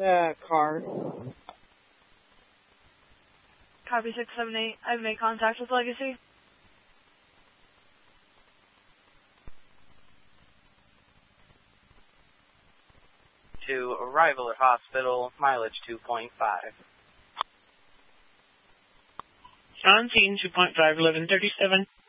car. Copy 678. I've made contact with Legacy. To arrival at hospital, mileage 2.5. On scene 2.5, 1137.